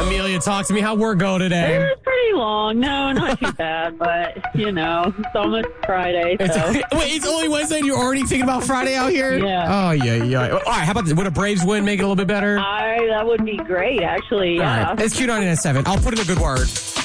Amelia, talk to me. How'd work go It today? was pretty long. No, not too bad, but, it's almost Friday, so. Wait, it's only Wednesday and you're already thinking about Friday out here? Yeah. Oh, yeah. All right, how about this? Would a Braves win make it a little bit better? That would be great, actually, yeah. All right, it's Q99.7. I'll put in a good word.